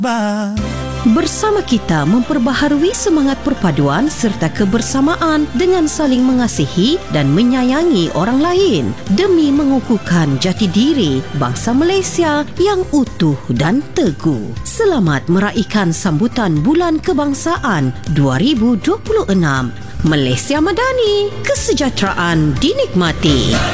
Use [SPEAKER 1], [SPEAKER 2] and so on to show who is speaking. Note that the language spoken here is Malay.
[SPEAKER 1] Bersama kita memperbaharui semangat perpaduan serta kebersamaan dengan saling mengasihi dan menyayangi orang lain demi mengukuhkan jati diri bangsa Malaysia yang utuh dan teguh. Selamat meraihkan sambutan Bulan Kebangsaan 2026. Malaysia Madani, kesejahteraan dinikmati.